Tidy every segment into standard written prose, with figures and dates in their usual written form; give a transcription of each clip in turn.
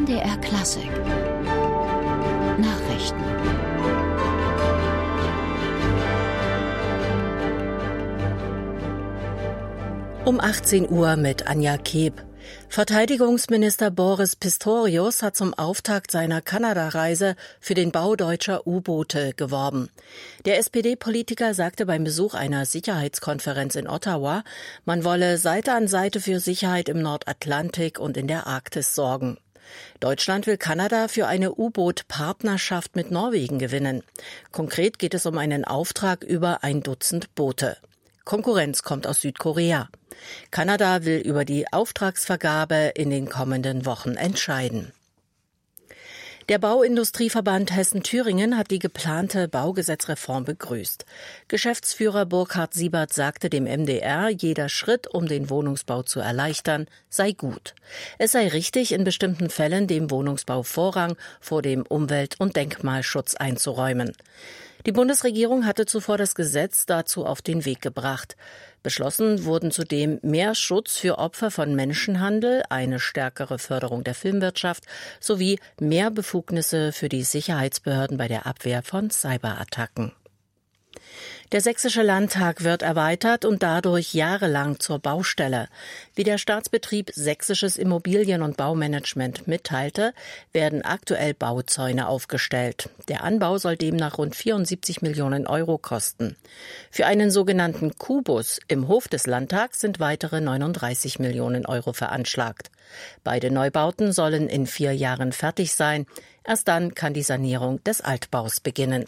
MDR Klassik Nachrichten. Um 18 Uhr mit Anja Keeb. Verteidigungsminister Boris Pistorius hat zum Auftakt seiner Kanada-Reise für den Bau deutscher U-Boote geworben. Der SPD-Politiker sagte beim Besuch einer Sicherheitskonferenz in Ottawa, man wolle Seite an Seite für Sicherheit im Nordatlantik und in der Arktis sorgen. Deutschland will Kanada für eine U-Boot-Partnerschaft mit Norwegen gewinnen. Konkret geht es um einen Auftrag über 1 Dutzend Boote. Konkurrenz kommt aus Südkorea. Kanada will über die Auftragsvergabe in den kommenden Wochen entscheiden. Der Bauindustrieverband Hessen-Thüringen hat die geplante Baugesetzreform begrüßt. Geschäftsführer Burkhard Siebert sagte dem MDR, jeder Schritt, um den Wohnungsbau zu erleichtern, sei gut. Es sei richtig, in bestimmten Fällen dem Wohnungsbau Vorrang vor dem Umwelt- und Denkmalschutz einzuräumen. Die Bundesregierung hatte zuvor das Gesetz dazu auf den Weg gebracht. Beschlossen wurden zudem mehr Schutz für Opfer von Menschenhandel, eine stärkere Förderung der Filmwirtschaft sowie mehr Befugnisse für die Sicherheitsbehörden bei der Abwehr von Cyberattacken. Der Sächsische Landtag wird erweitert und dadurch jahrelang zur Baustelle. Wie der Staatsbetrieb Sächsisches Immobilien- und Baumanagement mitteilte, werden aktuell Bauzäune aufgestellt. Der Anbau soll demnach rund 74 Millionen Euro kosten. Für einen sogenannten Kubus im Hof des Landtags sind weitere 39 Millionen Euro veranschlagt. Beide Neubauten sollen in 4 Jahren fertig sein. Erst dann kann die Sanierung des Altbaus beginnen.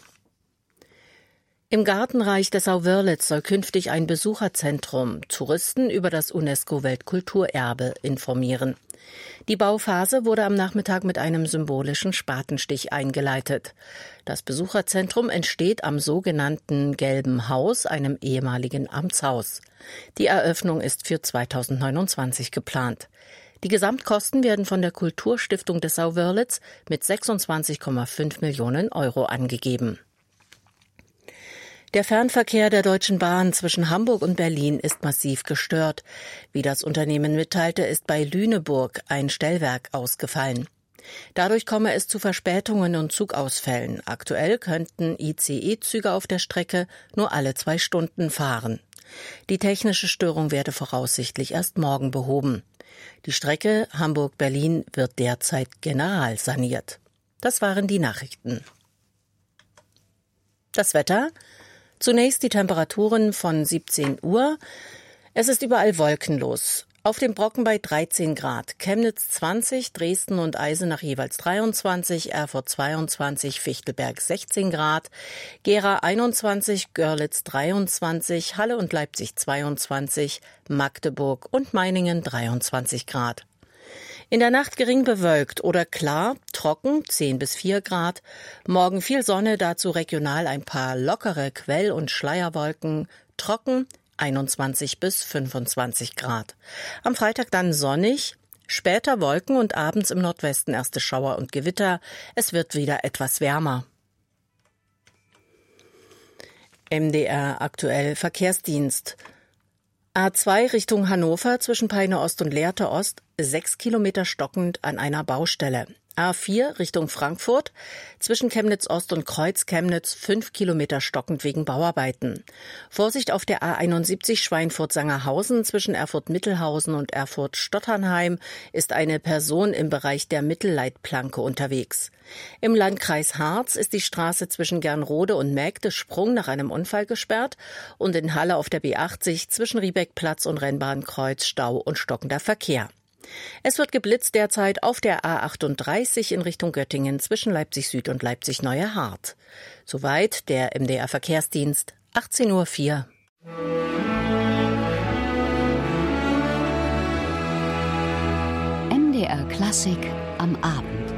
Im Gartenreich Dessau-Wörlitz soll künftig ein Besucherzentrum Touristen über das UNESCO-Weltkulturerbe informieren. Die Bauphase wurde am Nachmittag mit einem symbolischen Spatenstich eingeleitet. Das Besucherzentrum entsteht am sogenannten Gelben Haus, einem ehemaligen Amtshaus. Die Eröffnung ist für 2029 geplant. Die Gesamtkosten werden von der Kulturstiftung Dessau-Wörlitz mit 26,5 Millionen Euro angegeben. Der Fernverkehr der Deutschen Bahn zwischen Hamburg und Berlin ist massiv gestört. Wie das Unternehmen mitteilte, ist bei Lüneburg ein Stellwerk ausgefallen. Dadurch komme es zu Verspätungen und Zugausfällen. Aktuell könnten ICE-Züge auf der Strecke nur alle 2 Stunden fahren. Die technische Störung werde voraussichtlich erst morgen behoben. Die Strecke Hamburg-Berlin wird derzeit generalsaniert. Das waren die Nachrichten. Das Wetter? Zunächst die Temperaturen von 17 Uhr. Es ist überall wolkenlos. Auf dem Brocken bei 13 Grad, Chemnitz 20, Dresden und Eisenach jeweils 23, Erfurt 22, Fichtelberg 16 Grad, Gera 21, Görlitz 23, Halle und Leipzig 22, Magdeburg und Meiningen 23 Grad. In der Nacht gering bewölkt oder klar, trocken 10 bis 4 Grad. Morgen viel Sonne, dazu regional ein paar lockere Quell- und Schleierwolken, trocken 21 bis 25 Grad. Am Freitag dann sonnig, später Wolken und abends im Nordwesten erste Schauer und Gewitter. Es wird wieder etwas wärmer. MDR aktuell Verkehrsdienst. A2 Richtung Hannover zwischen Peine Ost und Lehrte Ost 6 Kilometer stockend an einer Baustelle. A4 Richtung Frankfurt zwischen Chemnitz Ost und Kreuz Chemnitz 5 Kilometer stockend wegen Bauarbeiten. Vorsicht auf der A71 Schweinfurt-Sangerhausen zwischen Erfurt-Mittelhausen und Erfurt-Stotternheim ist eine Person im Bereich der Mittelleitplanke unterwegs. Im Landkreis Harz ist die Straße zwischen Gernrode und Mägdesprung nach einem Unfall gesperrt und in Halle auf der B80 zwischen Riebeckplatz und Rennbahnkreuz Stau und stockender Verkehr. Es wird geblitzt derzeit auf der A38 in Richtung Göttingen zwischen Leipzig Süd und Leipzig Neue Hart. Soweit der MDR Verkehrsdienst, 18:04 Uhr. MDR Klassik am Abend.